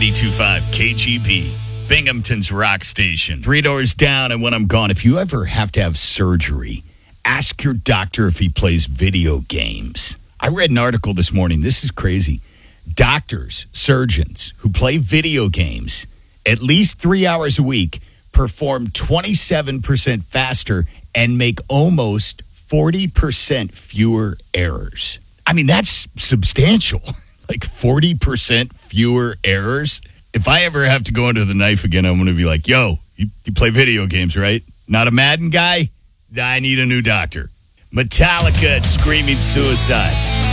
92.5 KGP, Binghamton's rock station. 3 doors down, and when I'm gone, if you ever have to have surgery, ask your doctor if he plays video games. I read an article this morning. This is crazy. Doctors, surgeons who play video games at least 3 hours a week perform 27% faster and make almost 40% fewer errors. I mean, that's substantial. Like 40% fewer errors. If I ever have to go under the knife again, I'm going to be like, yo, you play video games, right? Not a Madden guy? I need a new doctor. Metallica at Screaming Suicide.